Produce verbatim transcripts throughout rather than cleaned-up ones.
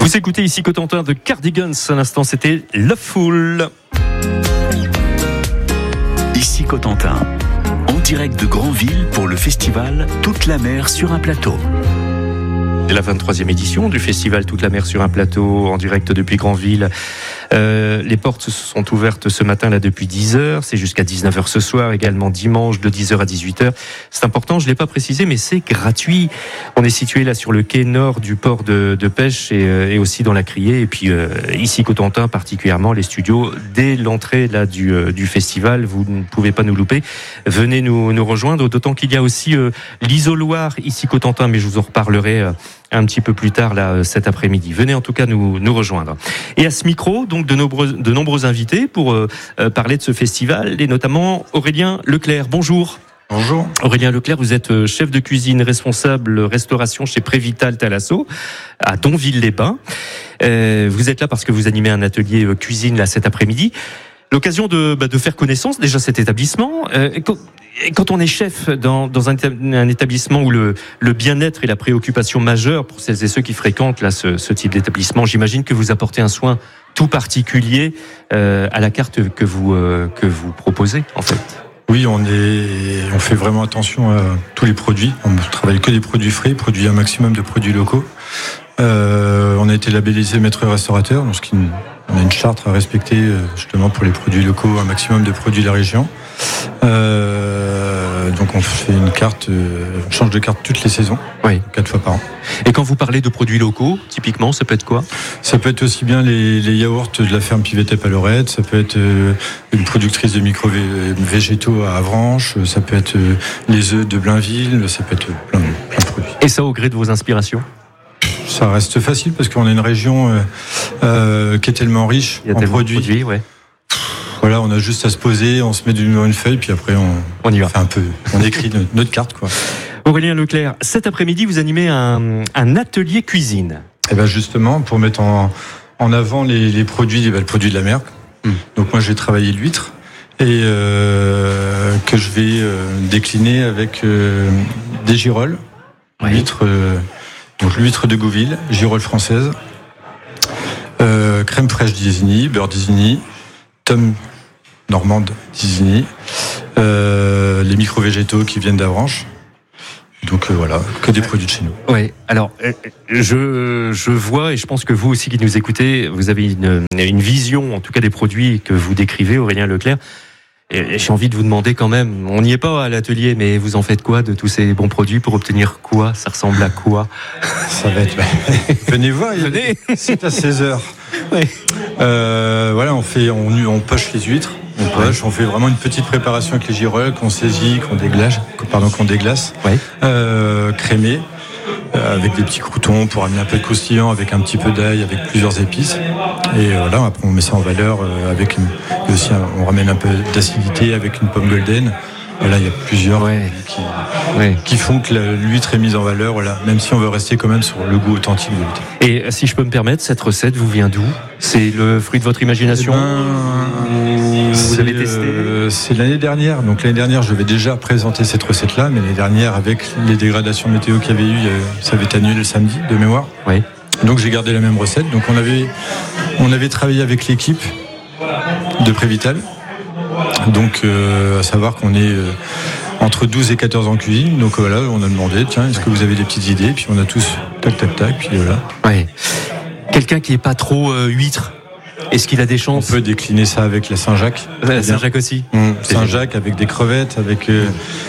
Vous écoutez ici Cotentin de Cardigans. À l'instant, c'était Loveful. Ici Cotentin, en direct de Granville pour le festival Toute la mer sur un plateau. C'est la vingt-troisième édition du festival Toute la mer sur un plateau, en direct depuis Granville. Euh, les portes se sont ouvertes ce matin là depuis dix heures, c'est jusqu'à dix-neuf heures ce soir, également dimanche de dix heures à dix-huit heures. C'est important, je ne l'ai pas précisé, mais c'est gratuit. On est situé là sur le quai nord du port de, de pêche et, euh, et aussi dans la criée. Et puis euh, ici Cotentin particulièrement, les studios, dès l'entrée là du, euh, du festival, vous ne pouvez pas nous louper. Venez nous, nous rejoindre, d'autant qu'il y a aussi euh, l'isoloir ici Cotentin, mais je vous en reparlerai euh, un petit peu plus tard là cet après-midi. Venez en tout cas nous, nous rejoindre. Et à ce micro, donc de nombreux, de nombreux invités pour euh, parler de ce festival, et notamment Aurélien Leclerc. Bonjour. Bonjour. Aurélien Leclerc, vous êtes chef de cuisine, responsable restauration chez Prévital Thalasso à Donville-les-Bains. Euh, vous êtes là parce que vous animez un atelier cuisine là cet après-midi. L'occasion de, bah, de faire connaissance déjà cet établissement. Euh, quand, quand on est chef dans, dans un, un établissement où le, le bien-être est la préoccupation majeure pour celles et ceux qui fréquentent là ce, ce type d'établissement, j'imagine que vous apportez un soin tout particulier euh, à la carte que vous euh, que vous proposez en fait. Oui, on est, on fait vraiment attention à tous les produits. On ne travaille que des produits frais, produit un maximum de produits locaux. Euh, on a été labellisé maître restaurateur, donc on a une charte à respecter justement pour les produits locaux, un maximum de produits de la région. Euh, donc on fait une carte, on change de carte toutes les saisons, oui. quatre fois par an. Et quand vous parlez de produits locaux, typiquement, ça peut être quoi ? Ça peut être aussi bien les, les yaourts de la ferme Pivetep à Lorette, ça peut être une productrice de micro-végétaux à Avranches, ça peut être les œufs de Blainville, ça peut être plein, plein de produits. Et ça au gré de vos inspirations ? Ça reste facile parce qu'on est une région euh, euh, qui est tellement riche Il y a en produits. produits ouais. Voilà, on a juste à se poser, on se met dans une feuille, puis après on, on y va. Fait un peu, on écrit notre, notre carte, quoi. Aurélien Leclerc, cet après-midi, vous animez un, un atelier cuisine. Et ben justement, pour mettre en, en avant les, les produits, les, les produits de la mer. Hum. Donc moi, j'ai travaillé l'huître et euh, que je vais euh, décliner avec euh, des girolles, oui. l'huître. Euh, Donc l'huître de Gouville, girole française, euh, crème fraîche d'Isigny, beurre d'Isigny, tome normande d'Isigny, euh, les micro-végétaux qui viennent d'Avranches. Donc euh, voilà, que des produits de chez nous. Oui, alors je, je vois, et je pense que vous aussi qui nous écoutez, vous avez une, une vision, en tout cas des produits que vous décrivez, Aurélien Leclerc. Et j'ai envie de vous demander quand même, on n'y est pas à l'atelier, mais vous en faites quoi de tous ces bons produits pour obtenir quoi ? Ça ressemble à quoi ? Ça va être... Venez voir, Venez. C'est à seize heures. Oui. Euh, voilà, on, fait, on, on poche les huîtres, on poche, on fait vraiment une petite préparation avec les girolles qu'on saisit, qu'on déglace, pardon, qu'on déglace, oui. euh, crémé. Avec des petits croutons pour amener un peu de croustillant, avec un petit peu d'ail, avec plusieurs épices. Et voilà, après on met ça en valeur avec une, aussi on ramène un peu d'acidité avec une pomme golden. Voilà, il y a plusieurs ouais. qui, ouais. qui font que la, l'huître est mise en valeur. Voilà, même si on veut rester quand même sur le goût authentique de l'huître. Et si je peux me permettre, cette recette vous vient d'où ? C'est le fruit de votre imagination ? eh ben, Vous avez testé ? euh, C'est l'année dernière. Donc l'année dernière, je vais déjà présenter cette recette-là, mais l'année dernière, avec les dégradations météo qu'il y avait eu, ça avait été annulé le samedi de mémoire. Oui. Donc j'ai gardé la même recette. Donc on avait, on avait travaillé avec l'équipe de Prévital. Donc euh, à savoir qu'on est euh, entre douze et quatorze en cuisine. Donc voilà, on a demandé, tiens, est-ce que vous avez des petites idées ? Puis on a tous tac tac tac, puis voilà. Ouais. Quelqu'un qui est pas trop euh, huître, est-ce qu'il a des chances ? On peut décliner ça avec la Saint-Jacques. La Saint-Jacques aussi. Mmh, Saint-Jacques avec des crevettes, avec euh,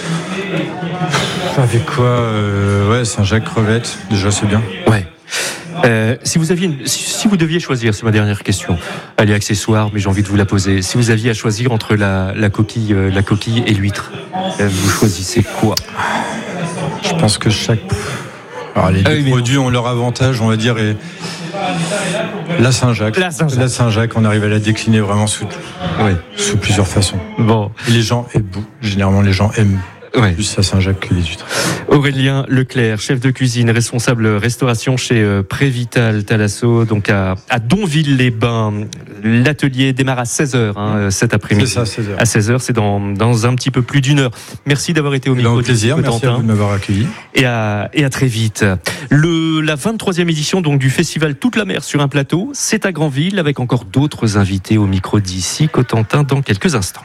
avec quoi euh, ouais, Saint-Jacques crevettes, déjà c'est bien. Ouais. Euh, si vous aviez, une, si, si vous deviez choisir, c'est ma dernière question. Elle est accessoire, mais j'ai envie de vous la poser. Si vous aviez à choisir entre la, la coquille, euh, la coquille et l'huître, euh, vous choisissez quoi ? Je pense que chaque, alors les ah deux oui, produits ont leur avantage, on va dire. Et la Saint-Jacques, la Saint-Jacques, la Saint-Jacques, on arrive à la décliner vraiment sous, ouais, sous plusieurs façons. Bon, et les gens aiment, généralement les gens aiment. Ouais. Plus à Saint-Jacques-les-Huîtres. Aurélien Leclerc, chef de cuisine, responsable restauration chez euh, Prévital Thalasso, donc à, à Donville-les-Bains. L'atelier démarre à seize heures hein, cet après-midi. C'est ça, seize heures. À seize heures, c'est dans, dans un petit peu plus d'une heure. Merci d'avoir été au micro. Avec plaisir, de merci à vous de m'avoir accueilli. Et à, et à très vite. Le, la vingt-troisième édition donc, du festival Toute la mer sur un plateau, c'est à Granville, avec encore d'autres invités au micro d'ici, Cotentin, dans quelques instants.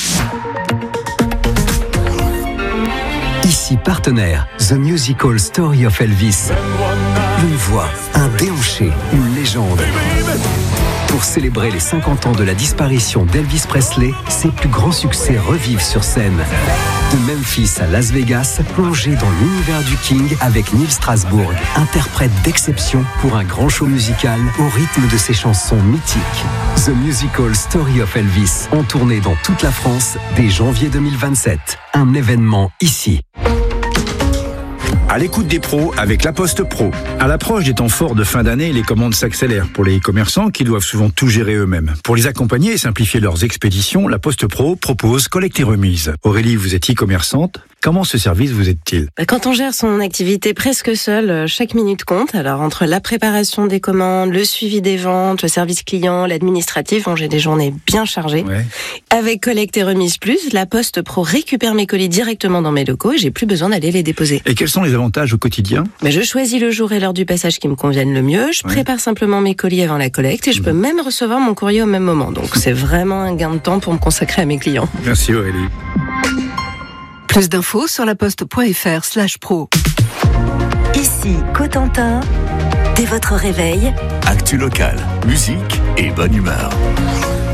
Ici partenaire, The Musical Story of Elvis. Une voix, un déhanché, une légende. Pour célébrer les cinquante ans de la disparition d'Elvis Presley, ses plus grands succès revivent sur scène. De Memphis à Las Vegas, plongez dans l'univers du King avec Neil Strasbourg, interprète d'exception pour un grand show musical au rythme de ses chansons mythiques. The Musical Story of Elvis, en tournée dans toute la France dès janvier deux mille vingt-sept. Un événement ici. À l'écoute des pros avec La Poste Pro. À l'approche des temps forts de fin d'année, les commandes s'accélèrent pour les commerçants qui doivent souvent tout gérer eux-mêmes. Pour les accompagner et simplifier leurs expéditions, La Poste Pro propose collecte et remise. Aurélie, vous êtes e-commerçante. Comment ce service vous aide-t-il ? Quand on gère son activité presque seul, chaque minute compte. Alors entre la préparation des commandes, le suivi des ventes, le service client, l'administratif, bon, j'ai des journées bien chargées. Ouais. Avec Collecte et Remise Plus, La Poste Pro récupère mes colis directement dans mes locaux et j'ai plus besoin d'aller les déposer. Et quels sont les avantages au quotidien ? Mais je choisis le jour et l'heure du passage qui me conviennent le mieux. Je Ouais. prépare simplement mes colis avant la collecte et je Mmh. peux même recevoir mon courrier au même moment. Donc c'est vraiment un gain de temps pour me consacrer à mes clients. Merci Aurélie. Plus d'infos sur laposte.fr slash pro. Ici, Cotentin, dès votre réveil, Actu local, musique et bonne humeur.